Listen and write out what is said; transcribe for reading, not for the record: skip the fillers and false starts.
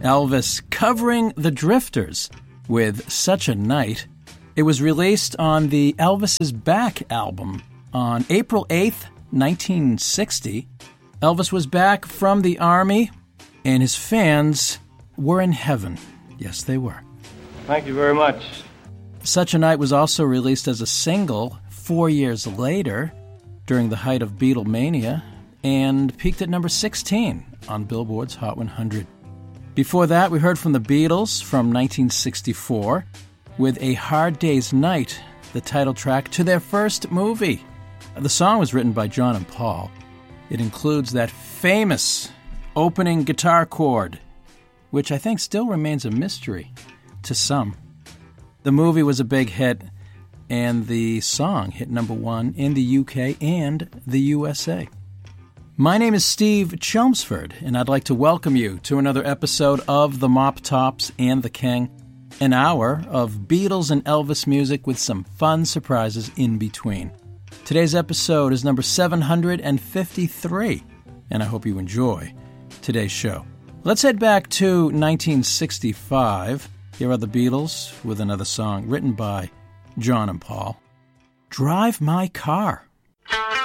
Elvis covering the Drifters with Such a Night. It was released on the Elvis's Back album on April 8th, 1960. Elvis was back from the Army, and his fans were in heaven. Yes, they were. Thank you very much. Such a Night was also released as a single 4 years later during the height of Beatlemania and peaked at number 16 on Billboard's Hot 100. Before that, we heard from the Beatles from 1964 with A Hard Day's Night, the title track to their first movie. The song was written by John and Paul. It includes that famous opening guitar chord, which I think still remains a mystery to some. The movie was a big hit, and the song hit number 1 in the UK and the USA. My name is Steve Chelmsford, and I'd like to welcome you to another episode of The Mop Tops and the King, an hour of Beatles and Elvis music with some fun surprises in between. Today's episode is number 753, and I hope you enjoy today's show. Let's head back to 1965. Here are the Beatles with another song written by John and Paul, Drive My Car.